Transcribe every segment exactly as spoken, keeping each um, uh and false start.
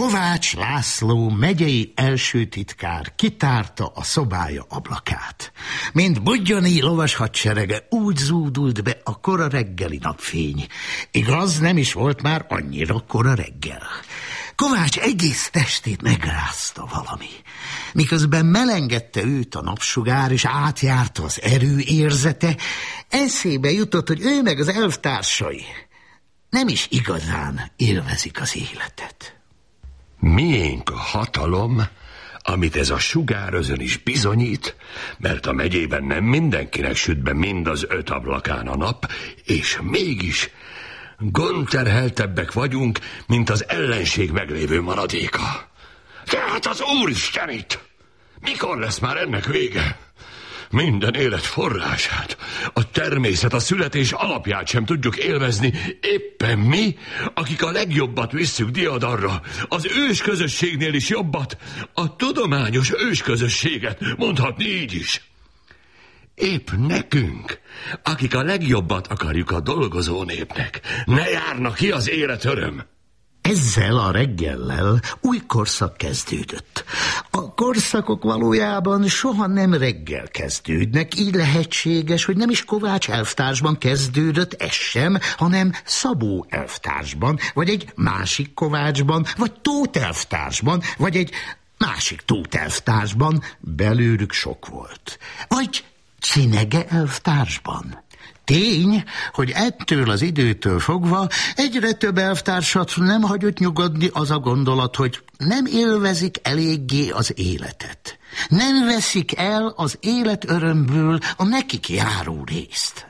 Kovács László megyei első titkár kitárta a szobája ablakát. Mint Budjoni lovas hadserege, úgy zúdult be a kora reggeli napfény. Igaz, nem is volt már annyira kora reggel. Kovács egész testét megrázta valami. Miközben melengedte őt a napsugár, és átjárta az erő érzete, eszébe jutott, hogy ő meg az elvtársai nem is igazán élvezik az életet. Miénk a hatalom, amit ez a sugárözön is bizonyít, mert a megyében nem mindenkinek süt be mind az öt ablakán a nap, és mégis gondterheltebbek vagyunk, mint az ellenség meglévő maradéka. Tehát az Úristenit! Mikor lesz már ennek vége? Minden élet forrását, a természet, a születés alapját sem tudjuk élvezni, éppen mi, akik a legjobbat visszük diadarra, az ősközösségnél is jobbat, a tudományos ősközösséget, mondhatni így is. Épp nekünk, akik a legjobbat akarjuk a dolgozó népnek, ne járna ki az élet öröm. Ezzel a reggellel új korszak kezdődött. A korszakok valójában soha nem reggel kezdődnek, így lehetséges, hogy nem is Kovács elvtársban kezdődött ez sem, hanem Szabó elvtársban, vagy egy másik Kovácsban, vagy Tóth elvtársban, vagy egy másik Tóth elvtársban, belőlük sok volt. Vagy Cinege elvtársban. Tény, hogy ettől az időtől fogva egyre több elvtársat nem hagyott nyugodni az a gondolat, hogy nem élvezik eléggé az életet. Nem veszik el az élet örömből a nekik járó részt.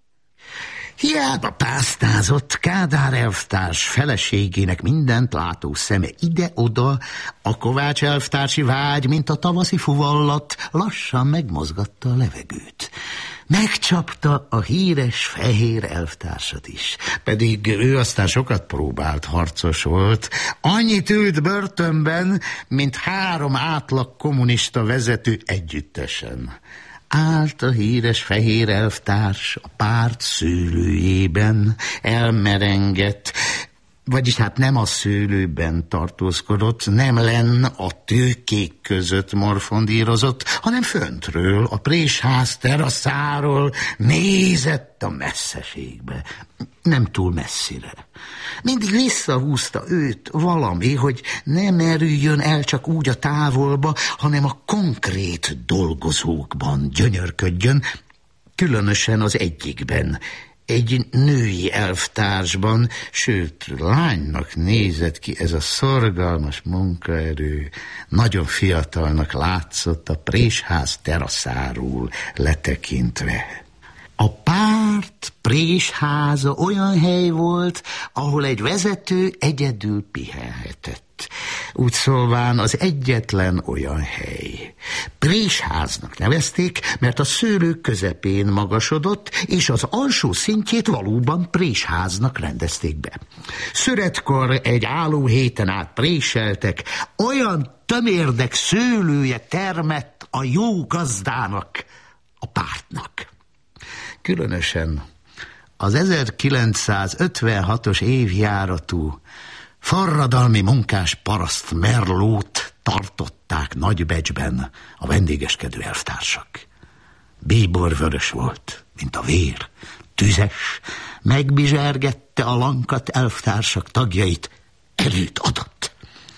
Hiába pásztázott Kádár elvtárs feleségének mindent látó szeme ide-oda, a Kovács elvtársi vágy, mint a tavaszi fuvallat, lassan megmozgatta a levegőt. Megcsapta a híres fehér elvtársat is, pedig ő aztán sokat próbált, harcos volt. Annyit ült börtönben, mint három átlag kommunista vezető együttesen. Állt a híres fehér elvtárs a párt szőlőjében, elmerengett, vagyis hát nem a szőlőben tartózkodott, nem lenn a tőkék között morfondírozott, hanem föntről, a présház teraszáról nézett a messzeségbe, nem túl messzire. Mindig visszahúzta őt valami, hogy ne merüljön el csak úgy a távolba, hanem a konkrét dolgozókban gyönyörködjön, különösen az egyikben, egy női elvtársban, sőt, lánynak nézett ki ez a szorgalmas munkaerő, nagyon fiatalnak látszott a présház teraszáról letekintve. A párt présháza olyan hely volt, ahol egy vezető egyedül pihenhetett. Úgy szólván az egyetlen olyan hely. Présháznak nevezték, mert a szőlők közepén magasodott, és az alsó szintjét valóban présháznak rendezték be. Szüretkor egy álló héten át préseltek, olyan tömérdek szőlője termett a jó gazdának, a pártnak. Különösen az ezerkilencszázötvenhatos évjáratú forradalmi munkás paraszt Merlót tartották nagybecsben a vendégeskedő elvtársak. Bíbor vörös volt, mint a vér, tüzes, megbizsergette a lankat elvtársak tagjait, erőt adott.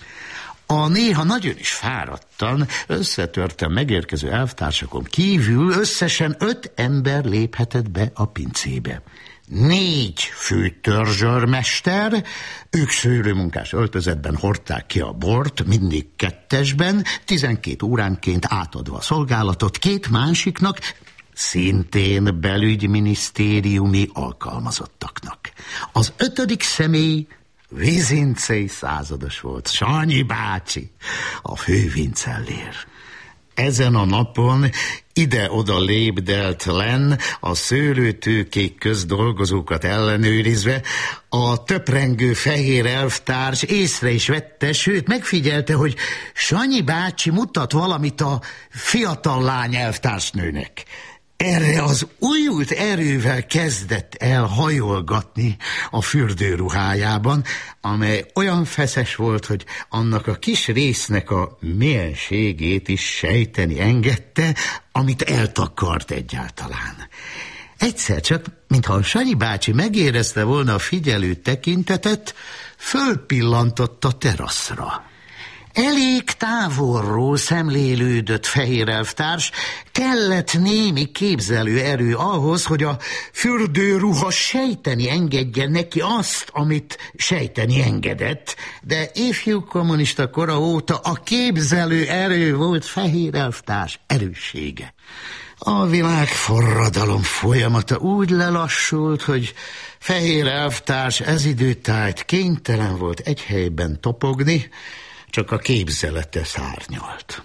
A néha nagyon is fáradtan, összetörten megérkező elvtársakon kívül összesen öt ember léphetett be a pincébe. Négy fő törzsörmester, ők szőlőmunkás öltözetben hordták ki a bort, mindig kettesben, tizenkét óránként átadva a szolgálatot két másiknak, szintén belügyminisztériumi alkalmazottaknak. Az ötödik személy Vizincei százados volt, Sanyi bácsi, a fővincellér. Ezen a napon ide-oda lépdelt len a szőlőtőkék közt dolgozókat ellenőrizve, a töprengő fehér elvtárs észre is vette, sőt megfigyelte, hogy Sanyi bácsi mutat valamit a fiatal lány elvtársnőnek. Erre az újult erővel kezdett el hajolgatni a fürdőruhájában, amely olyan feszes volt, hogy annak a kis résznek a mélységét is sejteni engedte, amit eltakart egyáltalán. Egyszer csak, mintha a Sanyi bácsi megérezte volna a figyelő tekintetet, fölpillantott a teraszra. Elég távolról szemlélődött fehér elftárs, kellett némi képzelő erő ahhoz, hogy a fürdőruha sejteni engedje neki azt, amit sejteni engedett, de ifjú kommunista kora óta a képzelő erő volt fehér elftárs erőssége. A világforradalom folyamata úgy lelassult, hogy fehér elftárs ez időtájt kénytelen volt egy helyben topogni, csak a képzelete szárnyalt.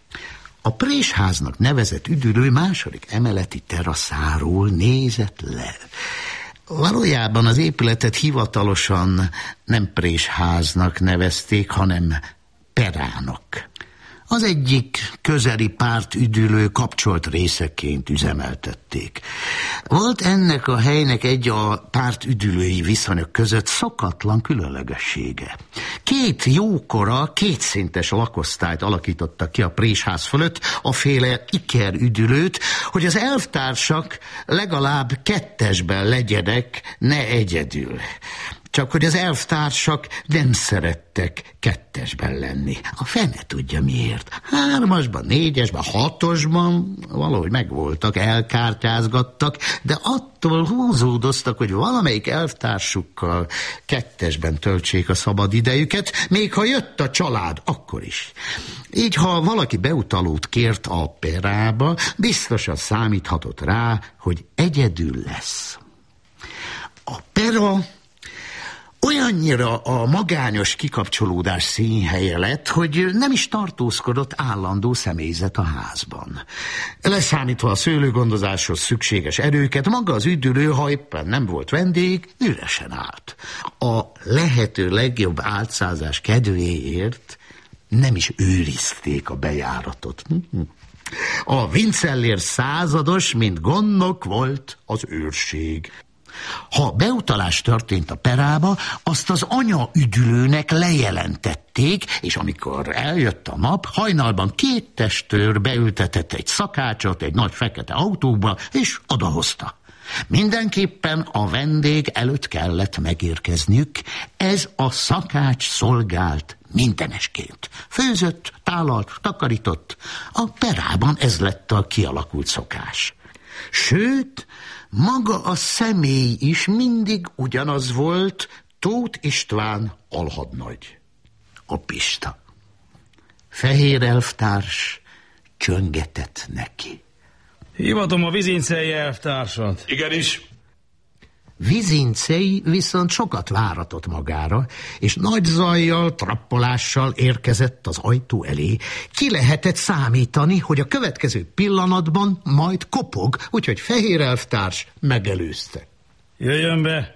A présháznak nevezett üdülő második emeleti teraszáról nézett le. Valójában az épületet hivatalosan nem présháznak nevezték, hanem perának. Az egyik közeli pártüdülő kapcsolt részeként üzemeltették. Volt ennek a helynek egy a pártüdülői viszonyok között szokatlan különlegessége. Két jókora, kétszintes lakosztályt alakítottak ki a présház fölött, a féle ikerüdülőt, hogy az elvtársak legalább kettesben legyenek, ne egyedül. Csak hogy az elvtársak nem szerettek kettesben lenni. A fene tudja miért. Hármasban, négyesben, hatosban valahogy megvoltak, elkártyázgattak, de attól húzódoztak, hogy valamelyik elvtársukkal kettesben töltsék a szabad idejüket, még ha jött a család, akkor is. Így, ha valaki beutalót kért a perába, biztosan számíthatott rá, hogy egyedül lesz. A pera olyannyira a magányos kikapcsolódás színhelye lett, hogy nem is tartózkodott állandó személyzet a házban. Leszámítva a szőlőgondozáshoz szükséges erőket, maga az üdülő, ha éppen nem volt vendég, üresen állt. A lehető legjobb álcázás kedvéért nem is őrizték a bejáratot. A Vincellér százados, mint gondnok volt az őrség. Ha beutalás történt a perába, azt az anya üdülőnek lejelentették, és amikor eljött a nap, hajnalban két testőr beültetett egy szakácsot egy nagy fekete autóba, és odahozta. Mindenképpen a vendég előtt kellett megérkezniük, ez a szakács szolgált mindenesként. Főzött, tálalt, takarított, a perában ez lett a kialakult szokás. Sőt, maga a személy is mindig ugyanaz volt, Tóth István alhadnagy, a Pista. Fehér elftárs csöngetett neki. Hivatom a Vizincei elvtársat. Igenis. Vizincei viszont sokat váratott magára, és nagy zajjal, trappolással érkezett az ajtó elé. Ki lehetett számítani, hogy a következő pillanatban majd kopog, úgyhogy fehér elftárs megelőzte. Jöjjön be!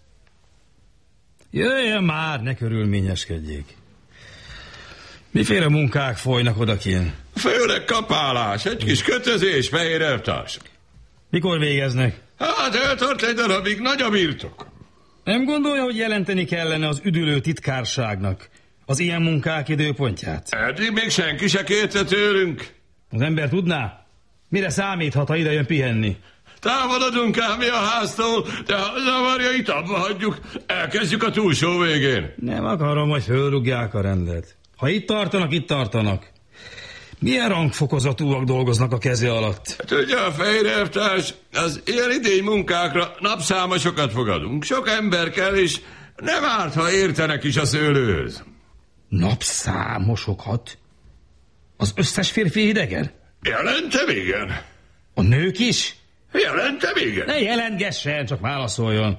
Jöjjön már, ne körülményeskedjék. Miféle munkák folynak odakint? Főleg kapálás, egy kis kötözés, fehér elvtárs. Mikor végeznek? Hát eltart egy darabig, nagy a birtok. Nem gondolja, hogy jelenteni kellene az üdülő titkárságnak az ilyen munkák időpontját? Eddig még senki se kérte tőlünk. Az ember tudná? Mire számíthat, ha ide jön pihenni? Távolodunk ám mi a háztól, de ha zavarja, itt abba hagyjuk. Elkezdjük a túlsó végén. Nem akarom, hogy fölrúgják a rendet. Ha itt tartanak, itt tartanak. Milyen rangfokozatúak dolgoznak a keze alatt? Tudja, a fehér elvtárs, az ilyen idény munkákra napszámosokat fogadunk. Sok ember kell, és nem árt, ha értenek is a szőlőhöz. Napszámosokat? Az összes férfi idegen? Jelentem, igen. A nők is? Jelentem, igen. Ne jelentgessen, csak válaszoljon.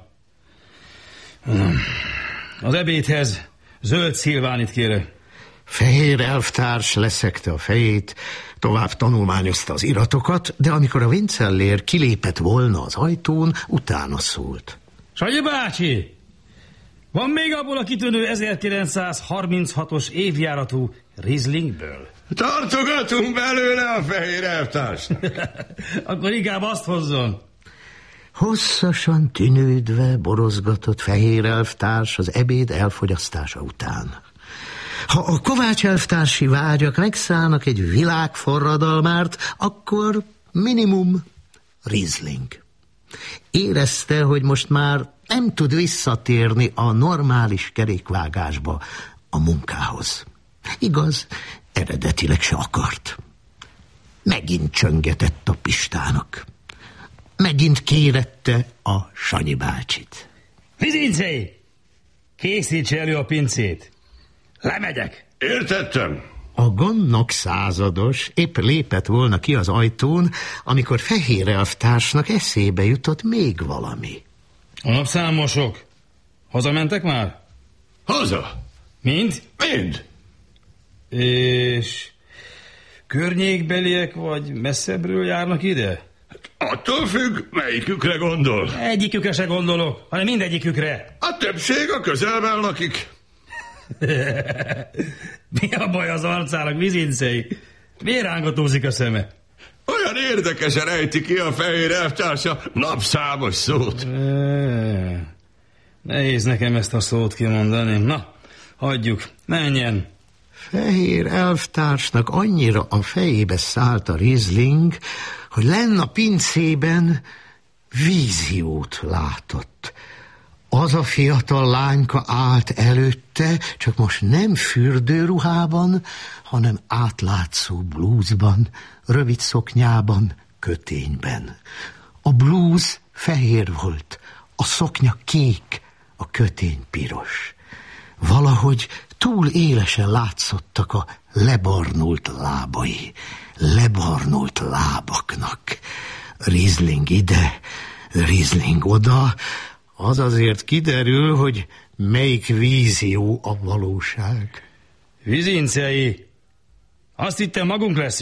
Az ebédhez zöld szilvánit kérek. Fehér elftárs leszekte a fejét, tovább tanulmányozta az iratokat, de amikor a Vincellér kilépett volna az ajtón, utána szólt. Sanyi bácsi, van még abból a kitűnő ezerkilencszázharminchatos évjáratú Rieslingből? Tartogatunk belőle a fehér elvtárs. Akkor inkább azt hozzon. Hosszasan tűnődve borozgatott fehér elvtárs az ebéd elfogyasztása után. Ha a Kovács elvtársi vágyak megszállnak egy világforradalmárt, akkor minimum Riesling. Érezte, hogy most már nem tud visszatérni a normális kerékvágásba, a munkához. Igaz, eredetileg se akart. Megint csöngetett a Pistának. Megint kérette a Sanyi bácsit. Vizincei! Készíts elő a pincét. Lemegyek. Értettem. A gondnok százados épp lépett volna ki az ajtón, amikor fehér elvtársnak eszébe jutott még valami. A napszámosok. Hazamentek már? Haza. Mind? Mind. És környékbeliek vagy messzebbről járnak ide? Attól függ, melyikükre gondol. Egyikükre se gondolok, hanem mindegyikükre. A többség a közelben lakik. Mi a baj az arcának, Vizincei? Miért rángatózik a szeme? Olyan érdekesen rejti ki a fehér elvtárs a napszámos szót. Nehéz nekem ezt a szót kimondani. Na, hagyjuk, menjen. Fehér elvtársnak annyira a fejébe szállt a Riesling, hogy lenn a pincében víziót látott. Az a fiatal lányka állt előtte, csak most nem fürdőruhában, hanem átlátszó blúzban, rövid szoknyában, kötényben. A blúz fehér volt, a szoknya kék, a kötény piros. Valahogy túl élesen látszottak a lebarnult lábai, lebarnult lábaknak. Riesling ide, Riesling oda, az azért kiderül, hogy melyik vízió a valóság. Vizincei, azt hittem magunk lesz.